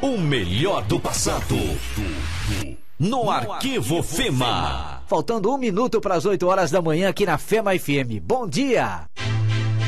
O melhor do passado. No Arquivo Fema. Faltando 1 minuto para as 8 horas da manhã aqui na Fema FM. Bom dia!